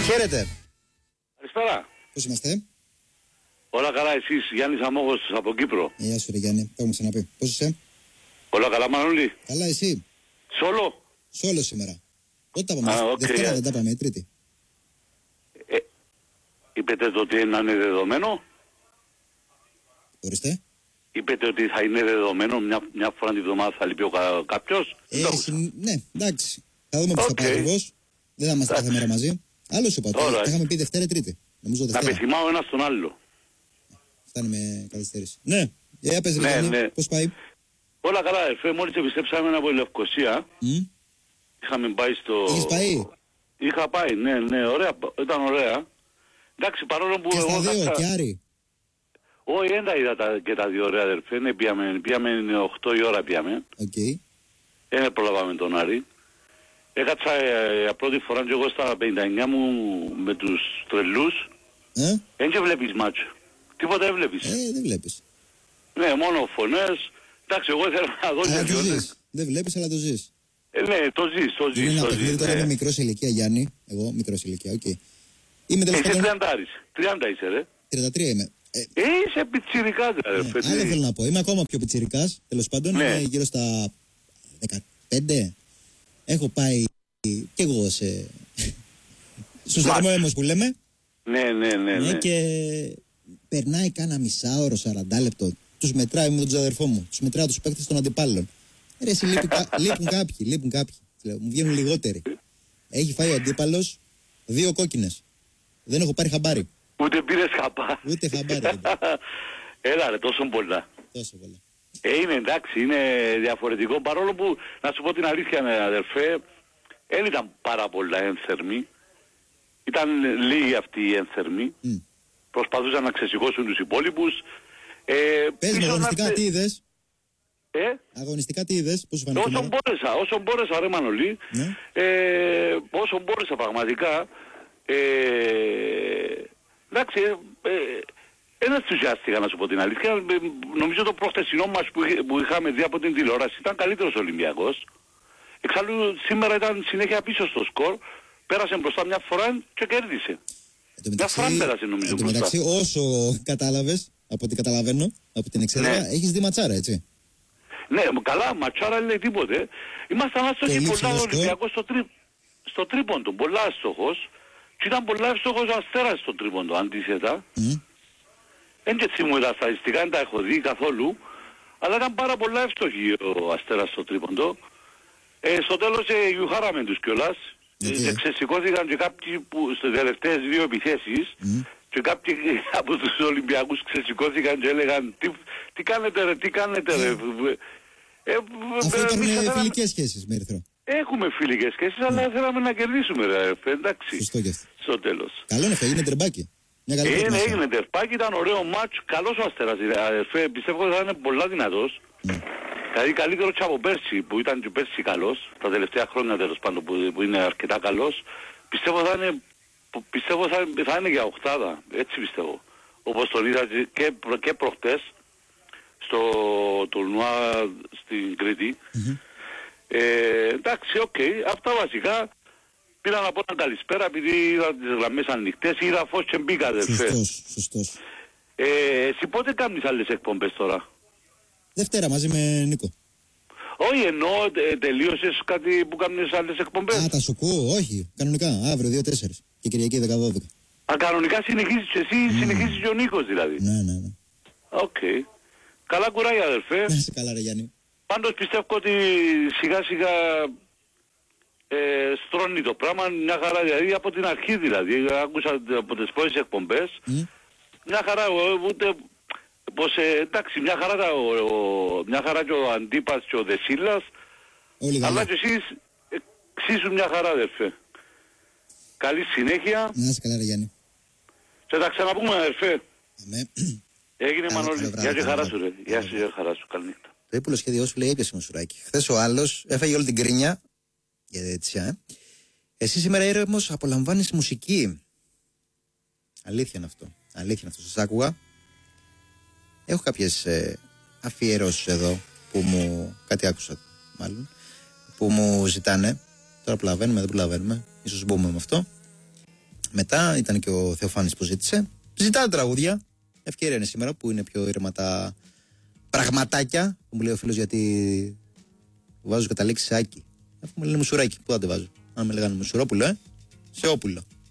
Χαίρετε. Καλησπέρα. Πώς είμαστε? Όλα καλά, εσείς? Γιάννης Αμόγος από Κύπρο. Γεια σου ρε Γιάννη, το έχουμε ξαναπεί. Πώς είσαι? Όλα καλά, Μανώλη? Καλά, εσύ? Σόλο. Σόλο σήμερα. Πότε τα πάμε? Δευτέρα δεν τα πάμε, η Τρίτη. Είπετε ότι είναι δεδομένο. Ορίστε. Είπετε ότι θα είναι δεδομένο μια φορά την εβδομάδα θα λείπει κάποιος. Ναι, εντάξει. Θα δούμε πώς θα πάει ακριβώς. Δεν θα είμαστε κάθε μέρα μαζί. Άλλο σου είπα, τα είχαμε πει Δευτέρα Τρίτη. Νομίζω Δευτέρα. Να επιθυμάω ένα στον άλλο. Φτάνει με καθυστέρηση. Ναι, για πες ρε Γιάννη, πώς πάει? Όλα καλά, μόλις επιστρέψαμε από η Λευκοσία. Είχαμε πάει στο... Είχες πάει? Είχα πάει, ναι, ωραία, ήταν ωραία. Εντάξει, παρόλο που... Και στα δύο, και Άρη. Όχι, δεν τα είδα και τα δύο ωραία αδερφέ, ναι, πήγαμε 8 η ώρα πήγαμε. Δεν προλάβαμε τον Άρη. Έκατσα πρώτη φορά και εγώ στα 59 μου με τους τρελούς. Δεν και βλέπεις μάτσο. Τίποτα δεν βλέπεις. Δεν βλέπεις. Ναι, μόνο φωνές. Εντάξει, εγώ ήθελα να δω και ζεις. Δεν βλέπεις, αλλά το ζεις. Ναι, το ζεις. Είναι ένα παιχνίδι, τώρα είμαι μικρός ηλικία, Γιάννη. Εγώ μικρός ηλικία, οκ. Είσαι 30 είσαι ρε. 33 είμαι. Είσαι πιτσιρικάς ρε. Άλλο θέλω να πω, είμαι ακόμα πιο πιτσιρικάς. Τέλος πάντων, είμαι γύρω στα 15. Έχω πάει κι εγώ στους δρομόαιμους που λέμε. Ναι. Και περνάει κάνα μισάωρο, 40 λεπτό. Τους μετράει με τον ξαδερφό μου. Τους μετράει τους παίκτες των αντιπάλων. Ρε εσύ λείπουν κάποιοι. Μου βγαίνουν λιγότεροι. Έχει φάει ο αντίπαλος 2 κόκκινες. Δεν έχω πάρει χαμπάρι. Ούτε πήρες χαμπάρι. Ούτε χαμπάρι. Έλα ρε, τόσο πολλά. Είναι εντάξει, είναι διαφορετικό. Παρόλο που, να σου πω την αλήθεια αδερφέ, δεν ήταν πάρα πολλά ένθερμοι. Ήταν λίγοι αυτοί οι ένθερμοι. Προσπαθούσαν να ξεσηκώσουν τους υπόλοιπους. Πες με αγωνιστικά τι είδες? Αγωνιστικά τι είδες? Πώς σου φάνηκε? Όσο μπόρεσα ρε Μανολή. Όσο μπόρεσα πραγματικά. Εντάξει, δεν ενθουσιάστηκα να σου πω την αλήθεια. Νομίζω το προχτεσινό μας που είχαμε δει από την τηλεόραση ήταν καλύτερος Ολυμπιακός. Εξάλλου σήμερα ήταν συνέχεια πίσω στο σκορ. Πέρασε μπροστά μια φορά και κέρδισε. Μια φορά πέρασε νομίζω μπροστά. Μεταξύ όσο κατάλαβες, από ό,τι καταλαβαίνω, από την εξέδρα, έχεις δει ματσάρα, έτσι? Ναι, καλά, ματσάρα λέει τίποτε. Ήμασταν άστοχοι πολλά Ολυμπιακός στο τρίποντο, πολλά άστοχος. Και ήταν πολλά εύστοχος ο Αστέρας στο τρίποντο, αντίθετα. Δεν και έτσι μου τα στατιστικά, δεν τα έχω δει καθόλου. Αλλά ήταν πάρα πολλά εύστοχοι ο Αστέρας στο τρίποντο. Στο τέλος γιουχάραμε τους κιόλας. Και ξεσηκώθηκαν και κάποιοι που στις τελευταίες 2 επιθέσεις. Και κάποιοι από τους Ολυμπιακούς ξεσηκώθηκαν και έλεγαν τι κάνετε ρε. Αυτό ήταν φιλικές σχέσεις με Ερυθρό. Έχουμε φιλικές σχέσεις, αλλά θέλαμε να κερδίσουμε ρε. Εντάξει. Σωστό και αυτό. Στο τέλος. Καλό είναι αυτό, έγινε τερμπάκι. Έγινε τερπάκι, ήταν ωραίο μάτσο, καλός ο Αστέρας, πιστεύω ότι θα είναι πολλά δυνατός. Δηλαδή καλύτερο και από πέρσι, που ήταν και πέρσι καλός, τα τελευταία χρόνια τέλος πάντων που είναι αρκετά καλός. Πιστεύω θα είναι για οκτάδα, έτσι πιστεύω. Όπως τον είδα και προχτές, στο τουρνουά στην Κρήτη. Εντάξει, αυτά βασικά. Πήρα να πω ένα καλησπέρα επειδή είδα τις γραμμές ανοιχτές, είδα φως και μπήκα αδερφέ. Σωστός. Εσύ πότε κάνεις άλλες εκπομπές τώρα? Δευτέρα μαζί με Νίκο. Όχι εννοώ τελείωσες κάτι που κάνεις άλλες εκπομπές? Τα σου ακούω, όχι. Κανονικά, αύριο 2-4 και Κυριακή 10-12. Κανονικά συνεχίζεις εσύ, συνεχίζεις και ο Νίκος δηλαδή? Ναι. Οκ. Καλά κουράγια αδερφέ. Να είσαι καλά ρε Γιάννη. Πάντως πιστεύω ότι σιγά σιγά στρώνει το πράγμα, μια χαρά δηλαδή από την αρχή δηλαδή. Άκουσα από τις πρώτες εκπομπές. Μια χαρά ούτε πως εντάξει μια χαρά και ο Αντίπας και ο Δεσίλας. Αλλά και εσείς εξίσου μια χαρά αδερφέ. Καλή συνέχεια. Να είσαι καλά ρε Γιάννη. Και θα ξαναπούμε αδερφέ. Έγινε Μανώλη. Γεια και χαρά σου ρε. Γεια σου χαρά σου. Καλή νύχτα. Το ύπουλο σχέδιό σου λέει έπιασε μοσουράκι. Χθες ο άλλος έφαγε όλη την κρίνια. Για έτσι, Εσύ σήμερα ήρεμος απολαμβάνεις μουσική. Αλήθεια είναι αυτό. Σας άκουγα. Έχω κάποιες αφιερώσεις εδώ που μου... Κάτι άκουσα μάλλον. Που μου ζητάνε. Τώρα προλαβαίνουμε, δεν προλαβαίνουμε. Ίσως μπούμε με αυτό. Μετά ήταν και ο Θεοφάνης που ζήτησε. Ζητάτε τραγούδια. Ευκαιρία είναι σήμερα που είναι πιο ήρεμα τα πραγματάκια. Που μου λέει ο φίλος γιατί βάζω καταλήξει σε άκι. Αφού μου λένε μουσουράκι, πού θα το βάζω. Αν με λέγανε μουσουρόπουλο, σε όπουλο.